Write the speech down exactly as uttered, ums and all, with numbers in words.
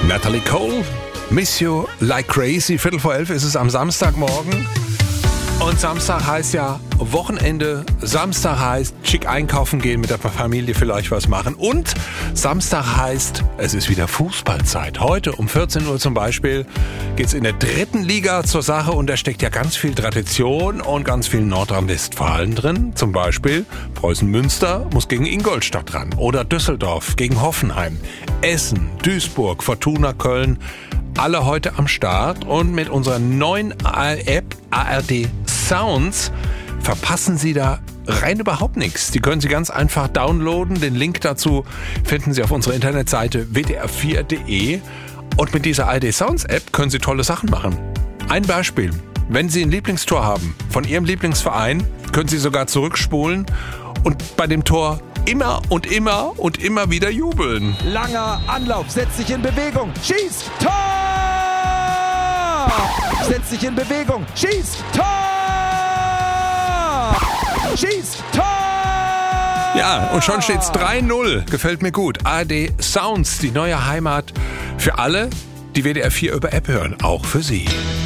Natalie Cole, Miss You Like Crazy. Viertel vor elf ist es am Samstagmorgen. Und Samstag heißt ja Wochenende. Samstag heißt schick einkaufen gehen, mit der Familie vielleicht was machen. Und Samstag heißt, es ist wieder Fußballzeit. Heute um vierzehn Uhr zum Beispiel geht es in der dritten Liga zur Sache. Und da steckt ja ganz viel Tradition und ganz viel Nordrhein-Westfalen drin. Zum Beispiel Preußen-Münster muss gegen Ingolstadt ran. Oder Düsseldorf gegen Hoffenheim. Essen, Duisburg, Fortuna Köln. Alle heute am Start. Und mit unserer neuen App A R D Sounds verpassen Sie da rein überhaupt nichts. Die können Sie ganz einfach downloaden. Den Link dazu finden Sie auf unserer Internetseite w d r vier punkt d e. Und mit dieser A R D Sounds App können Sie tolle Sachen machen. Ein Beispiel. Wenn Sie ein Lieblingstor haben von Ihrem Lieblingsverein, können Sie sogar zurückspulen und bei dem Tor immer und immer und immer wieder jubeln. Langer Anlauf, setzt sich in Bewegung, schießt, Tor! Setzt sich in Bewegung, schießt, Tor! Schießt, Tor! Ja, und schon steht's drei null. Gefällt mir gut. A R D Sounds, die neue Heimat für alle, die W D R vier über App hören. Auch für Sie.